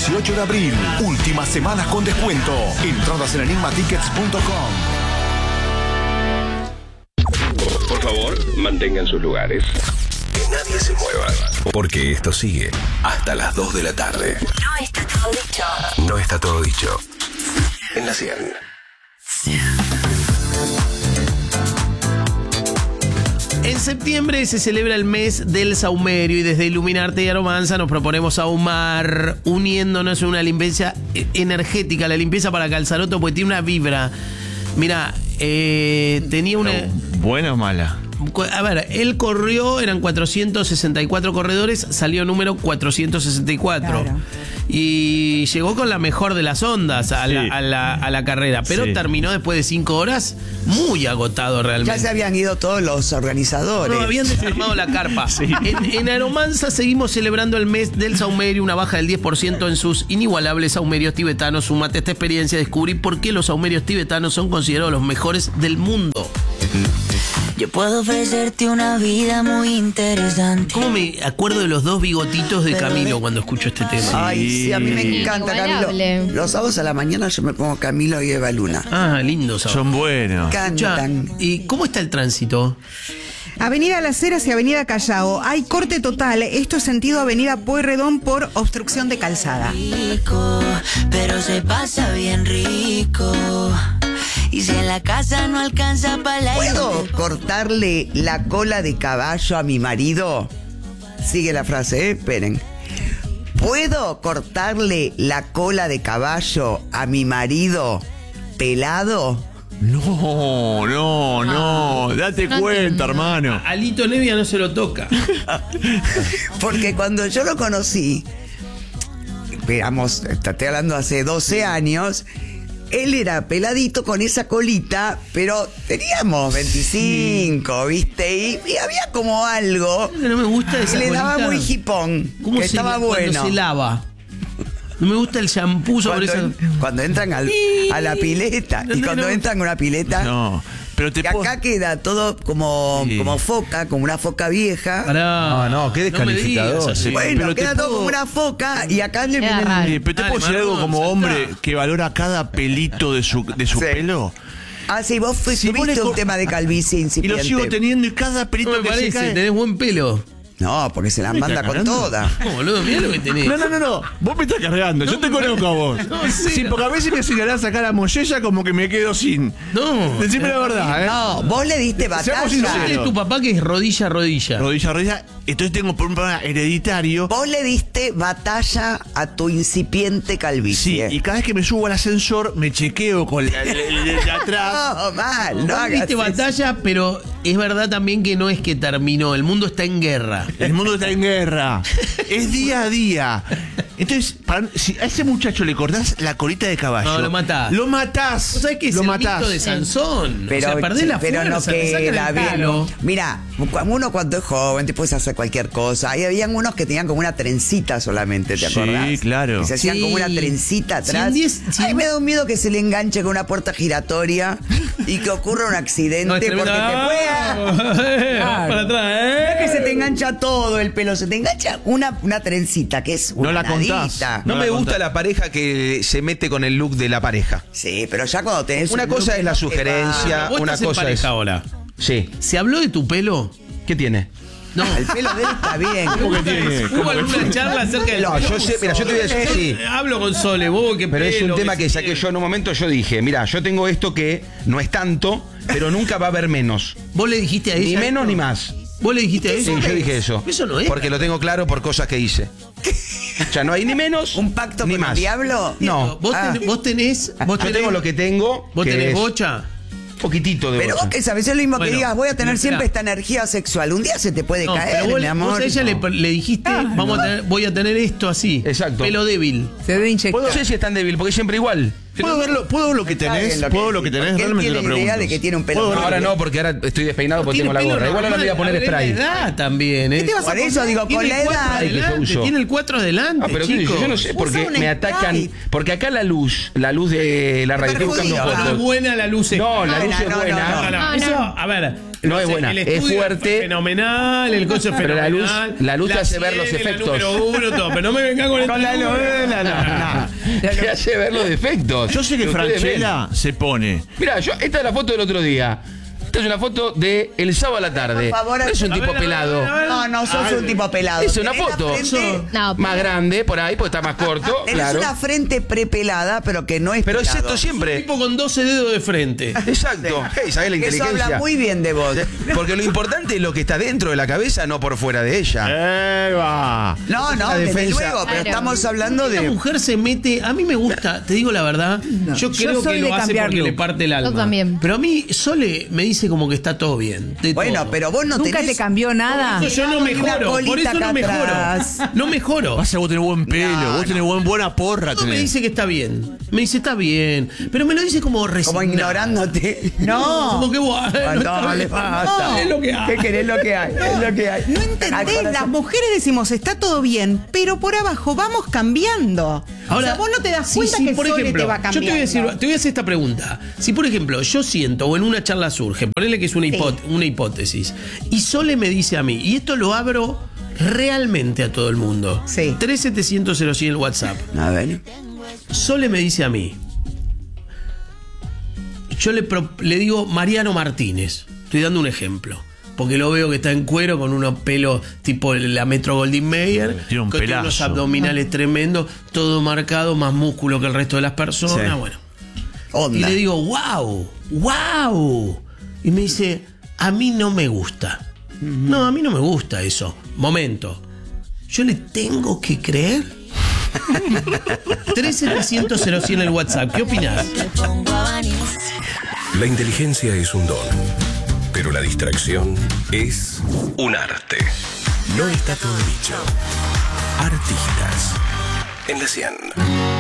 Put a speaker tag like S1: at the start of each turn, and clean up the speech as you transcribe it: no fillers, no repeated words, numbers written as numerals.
S1: 18 de abril. Últimas semanas con descuento. Entradas en enigmatickets.com.
S2: Por favor, mantengan sus lugares. Que nadie se mueva. Porque esto sigue hasta las 2 de la tarde.
S3: No está todo dicho.
S2: No está todo dicho. En la 100.
S4: En septiembre se celebra el mes del saumerio y desde Iluminarte y Aromanza nos proponemos ahumar, uniéndonos en una limpieza energética, la limpieza para Calzaroto, porque tiene una vibra. Mira, tenía una...
S5: ¿Buena o mala?
S4: A ver, él corrió, eran 464 corredores, salió número 464. Claro. Y llegó con la mejor de las ondas a la carrera, pero terminó después de 5 horas muy agotado realmente.
S6: Ya se habían ido todos los organizadores.
S4: No, habían desarmado la carpa. En Aromanza seguimos celebrando el mes del saumerio, una baja del 10% en sus inigualables saumerios tibetanos. Súmate a esta experiencia, descubrí por qué los saumerios tibetanos son considerados los mejores del mundo.
S7: Yo puedo ofrecerte una vida muy interesante.
S4: ¿Cómo me acuerdo de los dos bigotitos de Camilo cuando escucho este tema?
S6: Ay, sí, a mí me encanta Camilo. Los sábados a la mañana yo me pongo Camilo y Eva Luna.
S4: Ah, lindos.
S5: Son buenos.
S6: Cantan.
S4: ¿Y cómo está el tránsito?
S8: Avenida Las Heras y Avenida Callao. Hay corte total. Esto es sentido Avenida Pueyrredón por obstrucción de calzada.
S7: Rico, pero se pasa bien rico. Y si en la casa no alcanza para la...
S6: ¿Puedo cortarle la cola de caballo a mi marido? Sigue la frase, esperen. ¿Puedo cortarle la cola de caballo a mi marido pelado?
S5: No, date cuenta, hermano.
S4: A Lito Nevia no se lo toca.
S6: Porque cuando yo lo conocí, digamos, estoy hablando hace 12 años... Él era peladito con esa colita, pero teníamos 25, ¿viste? Y había como algo
S4: No me gusta esa
S6: que le daba
S4: colita.
S6: muy hipón, que estaba
S4: cuando
S6: bueno.
S4: se lava. No me gusta el shampoo sobre eso.
S6: Cuando entran a la pileta, y cuando entran a una pileta...
S5: No, pero te
S6: que acá queda todo como foca, como una foca vieja.
S5: No, qué descalificador.
S6: Bueno,
S5: pero
S6: queda todo como una foca y acá le vienen...
S5: pero te puedo decir algo como hombre que valora cada pelito de su pelo.
S6: Ah, sí, vos tuviste un tema de calvicie incipiente.
S5: Y lo sigo teniendo y cada pelito
S4: No me
S5: que
S4: parece,
S5: se cae...
S4: tenés buen pelo.
S6: No, porque se la manda con toda.
S4: No, boludo, mirá lo que tenés.
S5: No. Vos me estás cargando. Yo te conozco a vos.
S4: No, sí,
S5: porque a veces me señalás sacar a Mollella como que me quedo sin.
S4: No.
S5: Decime la verdad, ¿eh?
S6: No, vos le diste batalla.
S4: Es tu papá que es rodilla.
S5: Rodilla. Entonces tengo un problema hereditario.
S6: Vos le diste batalla a tu incipiente calvicie.
S5: Sí, y cada vez que me subo al ascensor me chequeo con el de atrás.
S6: No, mal, no
S4: Vos
S6: hagas
S4: diste
S6: eso.
S4: batalla, pero es verdad también que no es que terminó. El mundo está en guerra.
S5: El mundo está en guerra. Es día a día. Entonces, si a ese muchacho le cortás la colita de caballo.
S4: No, lo matás.
S5: Lo matás.
S4: ¿Vos sabés que es
S5: lo
S4: el
S5: matás.
S4: mito de Sansón?
S6: Pero,
S4: o sea, perdés la
S6: pero
S4: fuerza,
S6: no
S4: te sacan
S6: queda
S4: el
S6: bien.
S4: pelo.
S6: Mira, uno cuando es joven te puedes hacer cualquier cosa. Ahí habían unos que tenían como una trencita solamente, ¿te acordás?
S5: Sí, claro.
S6: Y se hacían como una trencita atrás. Ay, me da un miedo que se le enganche con una puerta giratoria y que ocurra un accidente
S4: No, es
S6: porque te
S4: tremendo.
S6: pueda...
S4: Para atrás,
S6: No es que se te engancha todo el pelo, se te engancha una trencita que es una
S5: No la contás.
S6: nadita.
S9: No me gusta la pareja que se mete con el look de la pareja.
S6: Sí, pero ya cuando tenés
S9: Una
S6: un
S9: cosa
S6: look
S9: es la
S6: que no te
S9: sugerencia,
S6: va.
S4: Vos
S9: una
S4: estás en
S9: cosa
S4: pareja
S9: es...
S4: ahora.
S9: Sí.
S4: ¿Se habló de tu pelo?
S9: ¿Qué tiene?
S4: No.
S6: El pelo de él está bien.
S4: ¿Hubo alguna charla acerca del
S9: No,
S4: pelo?
S9: yo sé, mira, yo te voy a decir, sí.
S4: Hablo con Sole, vos qué
S9: Pero es un
S4: pelo,
S9: tema que saqué yo en un momento. Yo dije, mira, yo tengo esto que no es tanto, pero nunca va a haber menos.
S4: ¿Vos le dijiste a ella?
S9: Ni menos
S4: esto?
S9: ni más.
S4: ¿Vos le dijiste a ella?
S9: Sí, yo dije eso.
S4: Eso no es.
S9: Porque lo tengo claro por cosas que hice. Ya no hay ni menos
S6: ¿Un pacto
S9: ni
S6: con
S9: más.
S6: el diablo?
S9: No.
S4: Vos tenés
S9: Yo tengo lo que tengo.
S4: ¿Vos
S9: que
S4: tenés
S9: es
S4: bocha?
S9: poquitito de
S6: Pero
S9: bocha.
S6: vos que sabés, es lo mismo
S4: Bueno,
S6: que digas, voy a tener
S4: mirá.
S6: siempre esta energía sexual. Un día se te puede
S4: No,
S6: caer,
S4: pero vos,
S6: mi amor.
S4: vos a ella le dijiste, voy a tener esto así.
S9: Exacto.
S4: Pelo débil.
S8: Se debe inyectar.
S9: No sé si es tan débil, porque es siempre igual.
S5: ¿Puedo ver lo que tenés? ¿Puedo lo que tenés?
S6: Porque él
S5: Realmente
S6: tiene
S5: lo
S6: la idea
S5: pregunto.
S6: de que tiene un pelo.
S5: ¿Puedo ver?
S9: Ahora no, porque ahora estoy despeinado porque
S4: Tiene
S9: tengo la
S4: pelo
S9: gorra. Igual ahora le voy a poner
S4: normal,
S9: spray.
S4: la edad también, ¿eh?
S8: ¿Qué te vas a
S6: Por eso digo,
S4: Tiene
S6: con la
S4: el 4
S6: edad.
S9: que yo
S4: adelante,
S9: uso.
S4: tiene el 4 adelante,
S9: Ah, pero
S4: chico.
S9: yo no sé, porque
S8: Usa un
S9: me atacan.
S8: spray.
S9: Porque acá la luz de la radio, estoy buscando
S6: perjudica.
S4: No es
S9: fotos.
S4: buena la luz.
S9: No, la luz es
S6: no,
S9: buena.
S4: No, eso, a ver.
S9: No es buena,
S4: el
S9: es
S4: estudio
S9: fuerte.
S4: Fenomenal, el coche es
S9: Pero
S4: fenomenal.
S9: la luz te hace ver los
S4: sirene, la
S9: efectos.
S4: número 1, todo. Pero no me venga con
S6: Con la novela,
S9: Te hace ver los defectos.
S5: Yo sé que
S9: ustedes
S5: Franchella se pone.
S9: ven. Mirá, esta es la foto del otro día. Esta es una foto de el sábado a la tarde.
S6: Por favor,
S9: No es un
S4: a
S9: tipo
S4: ver,
S9: pelado.
S6: No, sos un tipo pelado.
S9: Es una
S6: Tenés la
S9: foto.
S6: frente-
S3: No,
S9: Más grande por ahí, porque está más corto.
S6: Tenés
S9: Claro.
S6: una frente prepelada, pero que no es
S9: Pero es
S6: pelado.
S9: esto siempre.
S4: tipo con 12 dedos de frente.
S9: Exacto. Hey, ¿sabés la
S6: Eso
S9: inteligencia?
S6: habla muy bien de vos.
S9: Porque lo importante es lo que está dentro de la cabeza, no por fuera de ella.
S5: ¡Eva!
S6: No,
S9: La
S6: desde
S9: defensa.
S6: luego, pero
S3: Claro.
S6: estamos hablando
S4: La
S6: de...
S4: mujer se mete, a mí me gusta, te digo la verdad, yo creo
S8: soy
S4: que
S8: de
S4: lo hace
S8: cambiar
S4: porque
S8: look.
S4: le parte el alma.
S3: Yo también.
S4: Pero a mí Sole me dice como que está todo bien. de
S6: Bueno,
S4: todo.
S6: pero vos no
S8: Nunca
S6: tenés...
S8: te cambió nada.
S4: Por eso yo no
S6: Una
S4: mejoro, por
S6: colita
S4: eso no
S6: acá
S4: mejoro.
S6: atrás.
S4: No mejoro.
S5: Pasa, vos tenés buen pelo,
S6: No,
S5: vos tenés buena porra.
S4: Todo me
S5: tenés.
S4: dice que está bien. Me dice está bien. Pero me lo dice como
S6: Como
S4: resignado.
S6: ignorándote.
S8: No.
S4: Como que bueno,
S6: No, le basta.
S4: es lo que hay.
S6: ¿Qué querés? Lo que hay. Es lo que hay.
S8: No
S6: Al
S8: entendés,
S6: corazón.
S8: las mujeres decimos, está todo bien, pero por abajo vamos cambiando. O sea, vos no te das cuenta que
S4: por
S8: Sole
S4: ejemplo,
S8: te va
S4: yo
S8: cambiando.
S4: te voy a hacer esta pregunta. Si, por ejemplo, yo siento, o en una charla surge, ponele que es una hipótesis, y Sole me dice a mí, y esto lo abro realmente a todo el mundo.
S8: Sí.
S4: 3700 el WhatsApp.
S6: A ver.
S4: Sole me dice a mí, yo le digo Mariano Martínez, estoy dando un ejemplo. Porque lo veo que está en cuero con unos pelos tipo la Metro Goldwyn Mayer,
S5: Tiene un
S4: que tiene unos
S5: pelazo.
S4: abdominales tremendos, todo marcado, más músculo que el resto de las personas.
S6: Sí.
S4: Bueno.
S6: Onda.
S4: Y le digo, wow. Y me dice, a mí no me gusta. No, a mí no me gusta eso. Momento. ¿Yo le tengo que creer? 3700 en el WhatsApp. ¿Qué opinás?
S2: La inteligencia es un don, pero la distracción es un arte. No está todo dicho. Artistas en la 100.